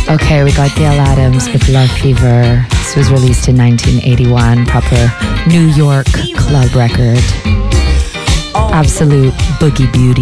Okay, we got Gail Adams with Love Fever. This was released in 1981, proper New York club record. Absolute boogie beauty.